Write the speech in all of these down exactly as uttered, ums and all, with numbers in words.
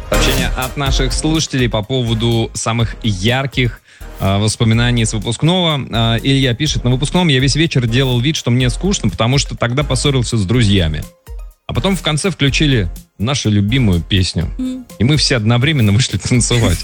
Сообщение от наших слушателей по поводу самых ярких э, воспоминаний с выпускного. Э, Илья пишет: на выпускном я весь вечер делал вид, что мне скучно, потому что тогда поссорился с друзьями. А потом в конце включили нашу любимую песню. Mm. И мы все одновременно вышли танцевать.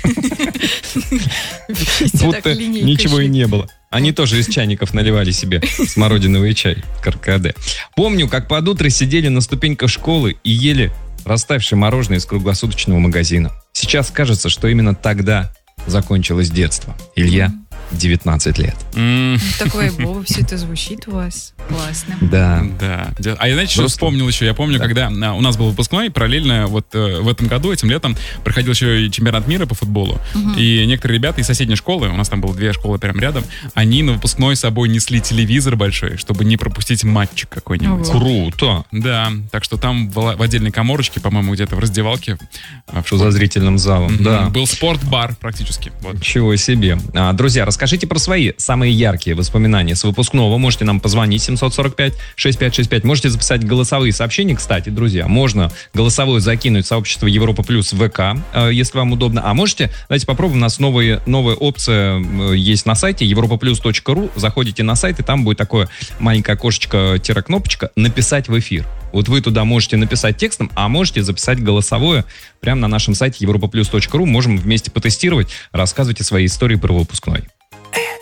Будто ничего и не было. Они тоже из чайников наливали себе смородиновый чай, каркаде. Помню, как под утро сидели на ступеньках школы и ели растаявшее мороженое из круглосуточного магазина. Сейчас кажется, что именно тогда закончилось детство. Илья, девятнадцать лет. Mm. Так вайбово все это звучит у вас. Классно. Да. Да. А я, знаете, что вспомнил еще? Я помню, да. когда у нас был выпускной, параллельно вот э, в этом году, этим летом, проходил еще и чемпионат мира по футболу. Uh-huh. И некоторые ребята из соседней школы, у нас там было две школы прямо рядом, они на выпускной с собой несли телевизор большой, чтобы не пропустить матчик какой-нибудь. Uh-huh. Круто. Да. Так что там в, в отдельной коморочке, по-моему, где-то в раздевалке. В За зрительным залом. Mm-hmm. Да. Был спортбар практически. Вот. Чего себе. А, друзья, расскажите про свои самые яркие воспоминания с выпускного. Можете нам позвонить семьсот сорок пять шестьдесят пять шестьдесят пять. Можете записать голосовые сообщения. Кстати, друзья, можно голосовое закинуть в сообщество Европа Плюс в ВК, если вам удобно. А можете, давайте попробуем, у нас новые, новая опция есть на сайте европа плюс точка ру. Заходите на сайт, и там будет такое маленькое окошечко-кнопочка «Написать в эфир». Вот вы туда можете написать текстом, а можете записать голосовое прямо на нашем сайте европа плюс точка ру. Можем вместе потестировать. Рассказывайте свои истории про выпускной.